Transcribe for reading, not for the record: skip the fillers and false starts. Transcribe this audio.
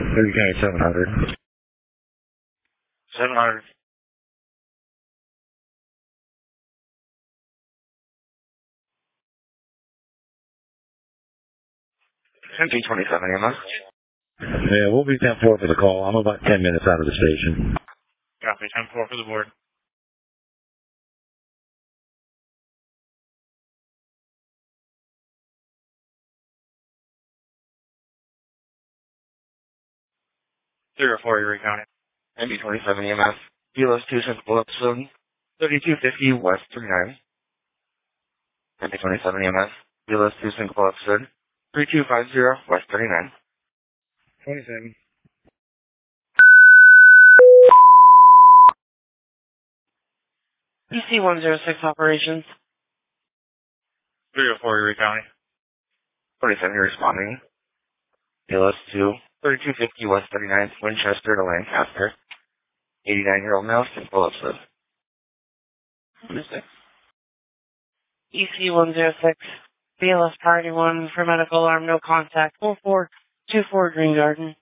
Liberty County 700. 700. MP27 EMS. Yeah, we'll be 10-4 for the call. I'm about 10 minutes out of the station. Copy, 10-4 for the board. Zero 4 Erie County. MP27 EMS. Delos 2 Central Episode. 3250 West 39. MP27 EMS. Delos 2 Central Episode. 3250 West 39. 27. EC-106 operations. 304 Erie County. 27, you're responding. Delos 2. 3250 West 39th Winchester to Lancaster. 89-year-old male Central Episode. EC-106. BLS Priority 1 for medical alarm, no contact. 4424 Green Garden.